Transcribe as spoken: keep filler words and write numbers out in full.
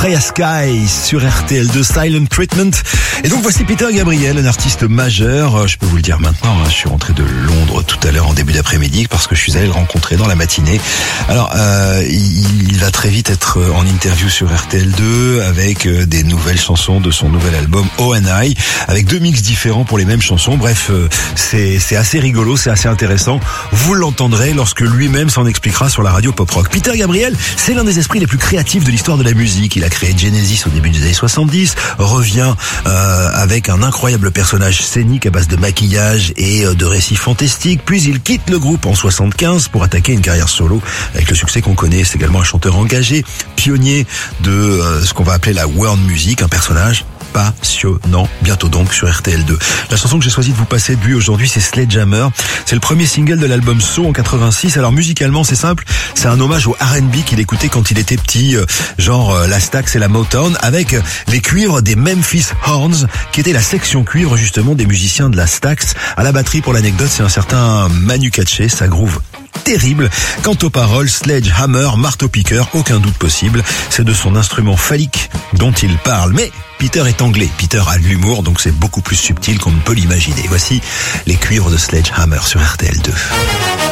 Freya Skies sur R T L deux, Silent Treatment. Et donc voici Peter Gabriel, un artiste majeur. Je peux vous le dire maintenant, hein, je suis rentré de Londres tout à l'heure en début d'après-midi parce que je suis allé le rencontrer dans la matinée. Alors, euh, il, il va très vite être en interview sur R T L deux avec euh, des nouvelles chansons de son nouvel album O and I, avec deux mix différents pour les mêmes chansons. Bref, euh, c'est, c'est assez rigolo, c'est assez intéressant. Vous l'entendrez lorsque lui-même s'en expliquera sur la radio pop rock. Peter Gabriel, c'est l'un des esprits les plus créatifs de l'histoire de la musique. Il a créé Genesis au début des années soixante-dix, revient euh, avec un incroyable personnage scénique à base de maquillage et euh, de récits fantastiques, puis il quitte le groupe en soixante-quinze pour attaquer une carrière solo avec le succès qu'on connaît. C'est également un chanteur engagé, pionnier de euh, ce qu'on va appeler la world music, un personnage passionnant. Bientôt donc sur R T L deux. La chanson que j'ai choisi de vous passer de lui aujourd'hui, c'est Sledgehammer. C'est le premier single de l'album So en quatre-vingt-six. Alors musicalement, c'est simple, c'est un hommage au R and B qu'il écoutait quand il était petit, euh, genre euh, la Stax et la Motown, avec les cuivres des Memphis Horns, qui était la section cuivre justement des musiciens de la Stax. À la batterie, pour l'anecdote, c'est un certain Manu Katché, ça groove terrible. Quant aux paroles, Sledgehammer, marteau-piqueur, aucun doute possible, c'est de son instrument phallique dont il parle. Mais Peter est anglais, Peter a de l'humour, donc c'est beaucoup plus subtil qu'on ne peut l'imaginer. Voici les cuivres de Sledgehammer sur R T L deux.